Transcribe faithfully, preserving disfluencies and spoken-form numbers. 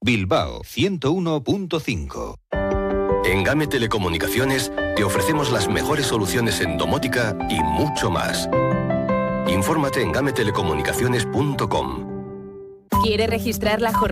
Bilbao ciento uno punto cinco. En Game Telecomunicaciones te ofrecemos las mejores soluciones en domótica y mucho más. Infórmate en game telecomunicaciones punto com. ¿Quiere registrar la jornada